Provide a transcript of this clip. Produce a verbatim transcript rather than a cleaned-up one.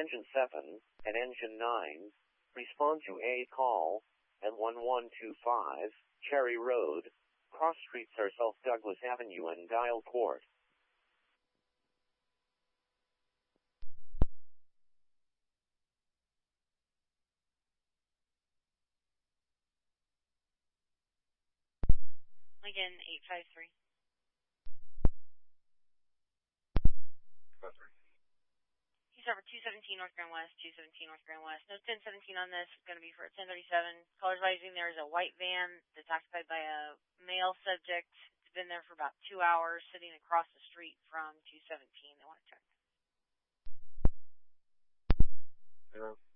Engine seven and Engine nine, respond to a call at one one two five, Cherry Road, cross streets are South Douglas Avenue and Dial Court. Lincoln eight five three. He's over two seventeen North Grand West, two seventeen North Grand West. No ten seventeen on this. It's going to be for a ten thirty-seven. Callers advising there is a white van that's occupied by a male subject. It's been there for about two hours, sitting across the street from two seventeen. They want to check. Yeah.